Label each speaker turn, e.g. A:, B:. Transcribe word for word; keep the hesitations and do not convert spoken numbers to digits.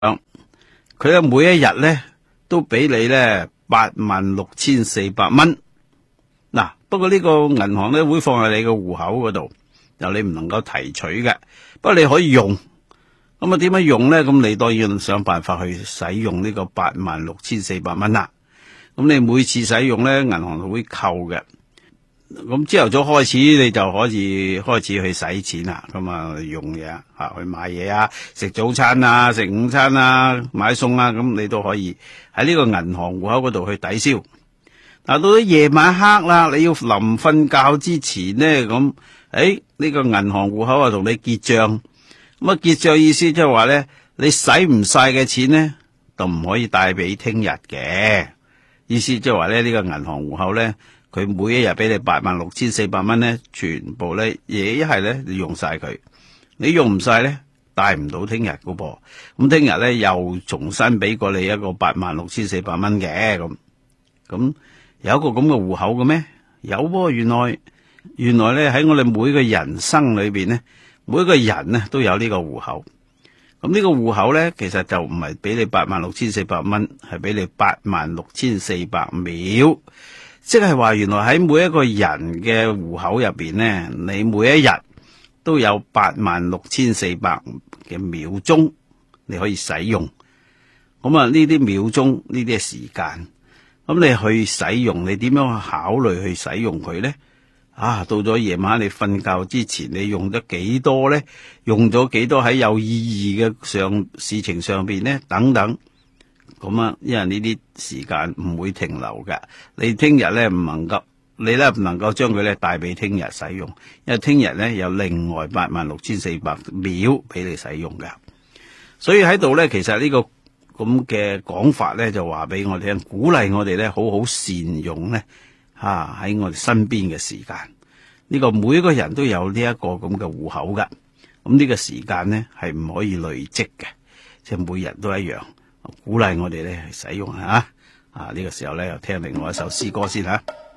A: 佢咧每一日咧都俾你咧八萬六千四百蚊。嗱，不過呢個銀行咧會放喺你個戶口嗰度，就你唔能夠提取嘅。不過你可以用，咁啊點樣用咧？咁你當然想辦法去使用呢個八萬六千四百蚊啦。咁你每次使用咧，銀行會扣嘅。咁朝頭早開始你就可以開始去使錢啦，咁啊用嘢啊，去買嘢啊，食早餐啊，食午餐啊，買餸啊，咁你都可以喺呢個銀行戶口嗰度去抵消。但到咗夜晚黑啦，你要臨瞓覺之前呢，咁誒呢個銀行戶口啊同你結賬，咁啊結賬意思即係話咧，你使唔晒嘅錢呢，就唔可以帶俾聽日嘅。意思即係話咧，呢個銀行戶口咧，佢每一日俾你八萬六千四百蚊咧，全部咧嘢一係咧你用晒佢，你用唔晒咧帶唔到聽日噶噃。咁聽日咧又重新俾過你一個八萬六千四百蚊嘅。咁咁有一個咁嘅戶口嘅咩？有喎，原來原來咧喺我哋每個人生裏邊咧，每個人咧都有呢個戶口。咁呢個戶口咧，其實就唔係俾你八萬六千四百蚊，係俾你八萬六千四百秒。即係話原來喺每一個人嘅戶口入邊咧，你每一日都有八萬六千四百嘅秒鐘你可以使用。咁啊，呢啲秒鐘呢啲係時間，咁你去使用，你點樣考慮去使用佢咧？啊，到咗夜晚你瞓覺之前，你用咗幾多咧？用咗幾多喺有意義嘅上事情上邊咧？等等，咁啊，因為呢啲時間唔會停留㗎。你聽日咧唔能夠，你咧唔能夠將佢咧帶俾聽日使用，因為聽日咧有另外八萬六千四百秒俾你使用㗎。所以喺度咧，其實呢個咁嘅講法咧，就話俾我哋聽，鼓勵我哋咧好好善用咧。啊！喺我哋身邊嘅時間，呢個每一個人都有呢一個咁嘅戶口噶。咁呢個時間呢係唔可以累積嘅，即係每人都一樣。鼓勵我哋咧使用吓。啊！呢個時候咧又聽另外一首詩歌先吓。